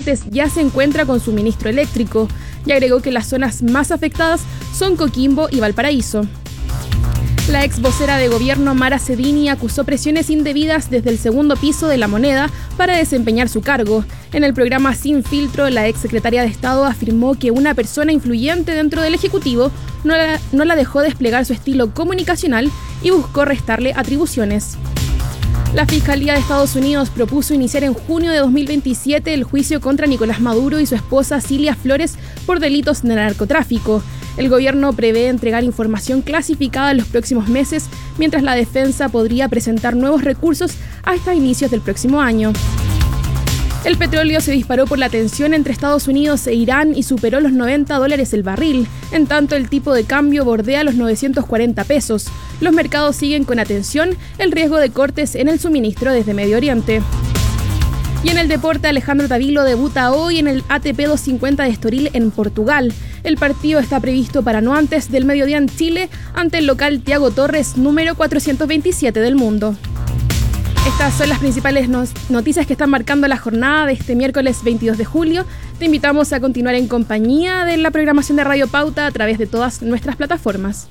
Corrientes ya se encuentra con suministro eléctrico y agregó que las zonas más afectadas son Coquimbo y Valparaíso. La ex vocera de gobierno Mara Cedini acusó presiones indebidas desde el segundo piso de La Moneda para desempeñar su cargo. En el programa Sin Filtro, la ex secretaria de Estado afirmó que una persona influyente dentro del Ejecutivo no la dejó desplegar su estilo comunicacional y buscó restarle atribuciones. La Fiscalía de Estados Unidos propuso iniciar en junio de 2027 el juicio contra Nicolás Maduro y su esposa Cilia Flores por delitos de narcotráfico. El gobierno prevé entregar información clasificada en los próximos meses, mientras la defensa podría presentar nuevos recursos hasta inicios del próximo año. El petróleo se disparó por la tensión entre Estados Unidos e Irán y superó los $90 el barril, en tanto el tipo de cambio bordea los 940 pesos. Los mercados siguen con atención el riesgo de cortes en el suministro desde Medio Oriente. Y en el deporte, Alejandro Tavilo debuta hoy en el ATP 250 de Estoril en Portugal. El partido está previsto para no antes del mediodía en Chile ante el local Thiago Torres, número 427 del mundo. Estas son las principales noticias que están marcando la jornada de este miércoles 22 de julio. Te invitamos a continuar en compañía de la programación de Radio Pauta a través de todas nuestras plataformas.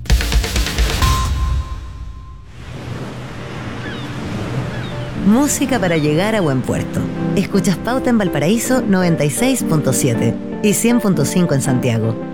Música para llegar a buen puerto. Escuchas Pauta en Valparaíso 96.7 y 100.5 en Santiago.